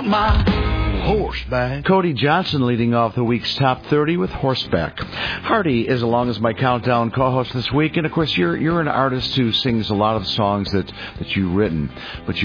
want my horseback. Cody Johnson leading off the week's top 30 with Horseback. Hardy is along as my countdown co-host this week, and of course you're an artist who sings a lot of the songs that you've written, but